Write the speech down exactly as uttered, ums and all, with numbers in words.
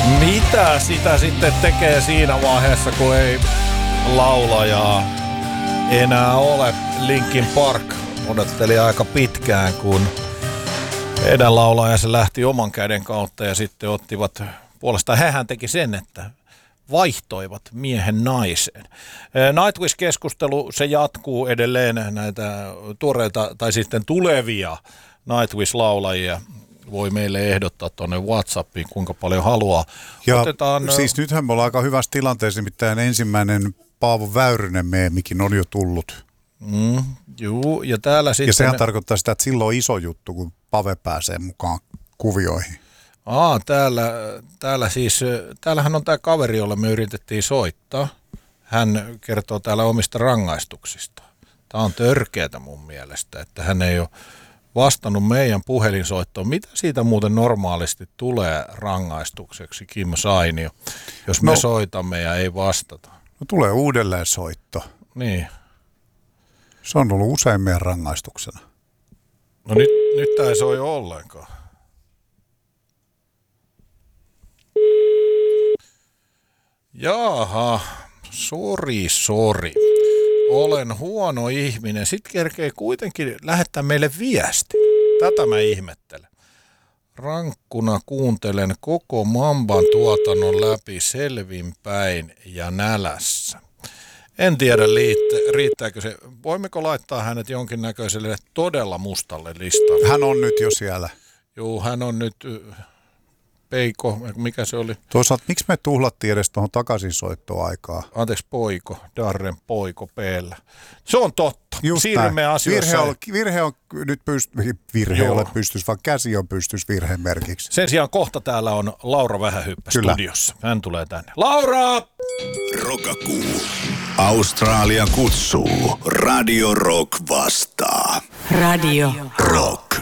Mitä sitä sitten tekee siinä vaiheessa, kun ei laulajaa enää ole? Linkin Park odotteli aika pitkään, kun heidän laulajansa lähti oman käden kautta ja sitten ottivat puolestaan. Hehän teki sen, että vaihtoivat miehen naiseen. Nightwish-keskustelu, se jatkuu edelleen näitä tuoreita tai sitten tulevia Nightwish-laulajia. Voi meille ehdottaa tuonne WhatsAppiin, kuinka paljon haluaa. Ja Otetaan, siis nythän me ollaan aika hyvässä tilanteessa, nimittäin ensimmäinen Paavo Väyrynen meemikin on jo tullut. Mm, juu, ja täällä sitten... Ja sehän tarkoittaa sitä, että silloin on iso juttu, kun Pave pääsee mukaan kuvioihin. Aa, täällä, täällä siis, täällähän on tämä kaveri, jolle me yritettiin soittaa. Hän kertoo täällä omista rangaistuksista. Tämä on törkeätä mun mielestä, että hän ei ole vastannut meidän puhelinsoittoon. Mitä siitä muuten normaalisti tulee rangaistukseksi, Kim Sainio, jos me no, soitamme ja ei vastata? No tulee uudelleen soitto. Niin. Se on ollut usein meidän rangaistuksena. No nyt, nyt tämä ei soi ollenkaan. Jaha, sori, sori. Olen huono ihminen. Sitten kerkee kuitenkin lähettää meille viesti. Tätä mä ihmettelen. Rankkuna kuuntelen koko Mamban tuotannon läpi selvinpäin ja nälässä. En tiedä, riittääkö se. Voimmeko laittaa hänet jonkinnäköiselle todella mustalle listalle? Hän on nyt jo siellä. Joo, hän on nyt... Peiko, mikä se oli? Toisaalta, miksi me tuhlattiin edes tuohon takaisinsoittoaikaa? Anteeksi, Poiko, Darren Poiko P:llä. Se on totta. Just siirrymme asioissa. Virhe on, virhe on nyt pyst- virhe ole pystys, vaan käsi on pystys virheen merkiksi. Sen sijaan kohta täällä on Laura Vähähyppä studiossa. Hän tulee tänne. Laura! Rokakuu. Australia kutsuu. Radio Rock vastaa. Radio Rock.